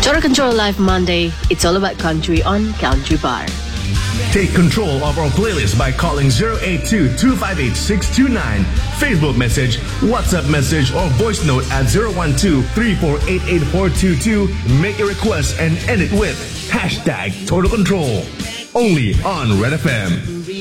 Total Control Live Monday. It's all about country on Country Bar. Take control of our playlist by calling 082-258-629. Facebook message, WhatsApp message, or voice note at 012-348-8422. Make a request and end it with hashtag Total Control. Only on Red FM.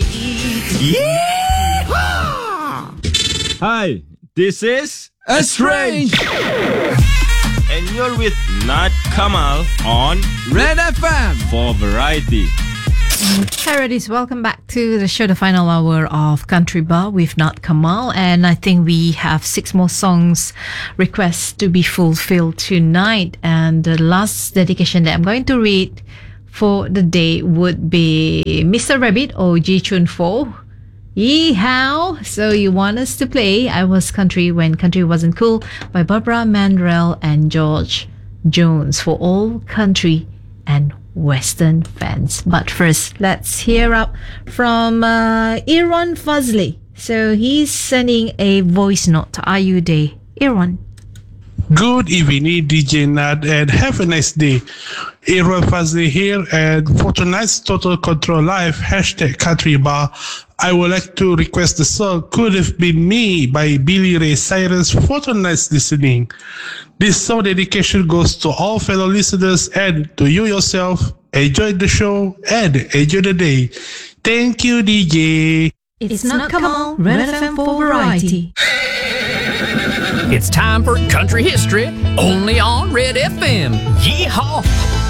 Yeah! Hi, this is Estrange, and you're with Nat Kamal on Red FM for variety. Hi, Reddies. Welcome back to the show, the final hour of Country Bar with Nat Kamal. And I think we have 6 more songs requests to be fulfilled tonight. And the last dedication that I'm going to read for the day would be Mr. Rabbit or Ji Chun Fo. Yeehaw! So you want us to play I Was Country When Country Wasn't Cool by Barbara Mandrell and George Jones for all country and Western fans. But first, let's hear up from Aaron Fazli. So he's sending a voice note to IU Day. Aaron. Good evening, DJ Nad, and have a nice day. Aaron Fazli here, and for tonight's Total Control Live hashtag Country Bar, I would like to request the song Could Have Been Me by Billy Ray Cyrus for tonight's listening. This song dedication goes to all fellow listeners and to you yourself. Enjoy the show and enjoy the day. Thank you, DJ. It's not Kamal, Red FM for variety. It's time for country history, only on Red FM. Yeehaw!